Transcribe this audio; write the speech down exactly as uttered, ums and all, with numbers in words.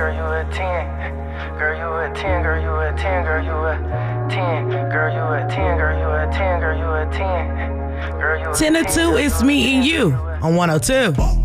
girl, you a ten. Girl, you a ten, girl, you a ten, girl, you a ten. Girl, you a ten, girl, you a ten, girl, you a ten. Girl, you a ten to two, it's me and you on one oh two.